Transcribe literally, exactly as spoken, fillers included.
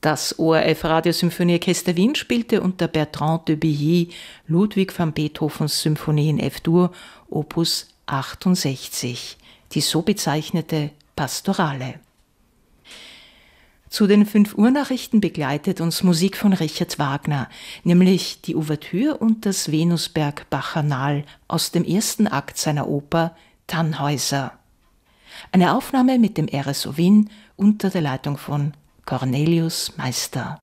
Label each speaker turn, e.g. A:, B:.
A: Das O R F-Radiosymphonieorchester Wien spielte unter Bertrand de Billy Ludwig van Beethovens Symphonie in F-Dur, Opus achtundsechzig, die so bezeichnete Pastorale. Zu den fünf Uhr Nachrichten begleitet uns Musik von Richard Wagner, nämlich die Ouvertüre und das Venusberg-Bacchanal aus dem ersten Akt seiner Oper Tannhäuser. Eine Aufnahme mit dem R S O Wien unter der Leitung von Cornelius Meister.